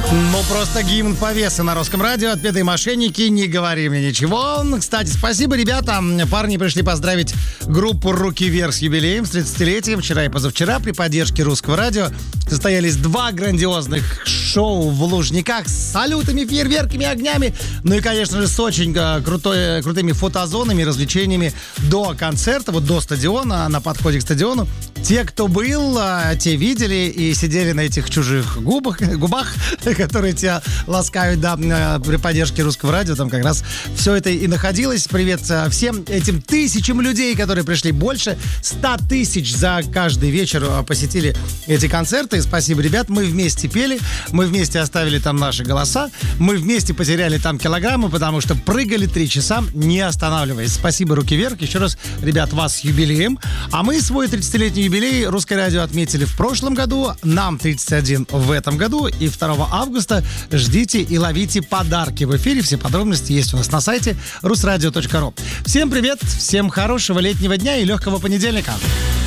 Ну, просто гимн повесы на Русском радио. Отпетые мошенники, не говори мне ничего. Кстати, спасибо, ребята. Парни пришли поздравить группу «Руки вверх» с юбилеем, с 30-летием. Вчера и позавчера при поддержке Русского радио состоялись 2 грандиозных шоу в Лужниках с салютами, фейерверками, огнями. Ну и, конечно же, с очень крутыми фотозонами, развлечениями до концерта, вот до стадиона, на подходе к стадиону. Те, кто был, те видели и сидели на этих чужих губах, которые тебя ласкают, да, при поддержке Русского радио. Там как раз все это и находилось. Привет всем этим тысячам людей, которые пришли. Больше 100 тысяч за каждый вечер посетили эти концерты. Спасибо, ребят. Мы вместе пели, мы вместе оставили там наши голоса, мы вместе потеряли там килограммы, потому что прыгали 3 часа, не останавливаясь. Спасибо, руки вверх. Еще раз, ребят, вас с юбилеем. А мы свой 30-летний юбилей Русское радио отметили в прошлом году. Нам 31 в этом году. И 2 августа ждите и ловите подарки в эфире. Все подробности есть у нас на сайте rusradio.ru. Всем привет, всем хорошего летнего дня и легкого понедельника.